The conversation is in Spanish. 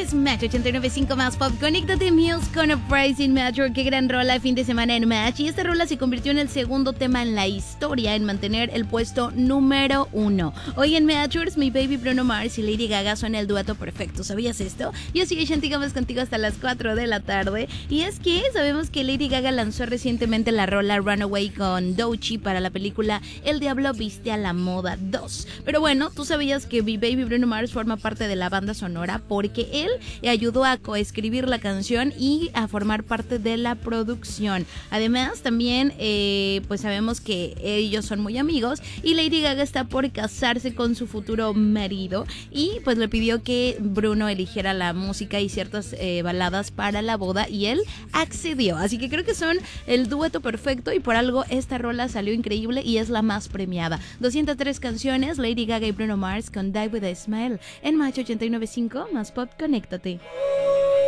es Match 89.5 más pop. Conéctate Mills con Uprising Metro. Qué gran rola de fin de semana en Match. Y esta rola se convirtió en el segundo tema en la historia en mantener el puesto número 1. Hoy en Matchers, mi baby Bruno Mars y Lady Gaga son el dueto perfecto. ¿Sabías esto? Yo soy Shanti Gómez contigo hasta las 4 de la tarde. Y es que sabemos que Lady Gaga lanzó recientemente la rola Runaway con Doechii para la película El Diablo Viste a la Moda 2. Pero bueno, tú sabías que mi baby Bruno Mars forma parte de la banda sonora porque él ayudó a coescribir la canción y a formar parte de la producción. Además, también pues sabemos que ellos son muy amigos y Lady Gaga está por casarse con su futuro marido y pues le pidió que Bruno eligiera la música y ciertas baladas para la boda y él accedió. Así que creo que son el dueto perfecto y por algo esta rola salió increíble y es la más premiada. 203 canciones, Lady Gaga y Bruno Mars con Die With A Smile en Match 89.5 más pop. Conéctate.